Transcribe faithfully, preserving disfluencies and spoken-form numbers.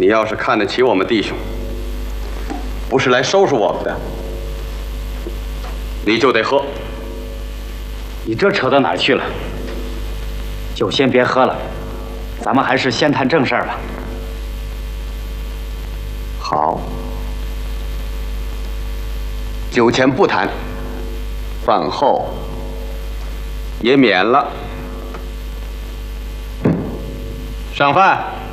你要是看得起我们弟兄，不是来收拾我们的，你就得喝。 你这扯到哪儿去了？酒先别喝了，咱们还是先谈正事儿吧。 好，酒前不谈，饭后也免了。上饭。